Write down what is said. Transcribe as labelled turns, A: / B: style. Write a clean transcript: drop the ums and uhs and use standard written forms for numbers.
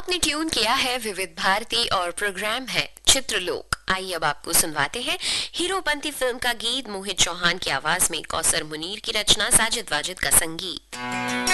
A: आपने ट्यून किया है विविध भारती और प्रोग्राम है चित्रलोक। आइए अब आपको सुनवाते हैं हीरोपंती फिल्म का गीत। मोहित चौहान की आवाज में कौसर मुनीर की रचना, साजिद वाजिद का संगीत।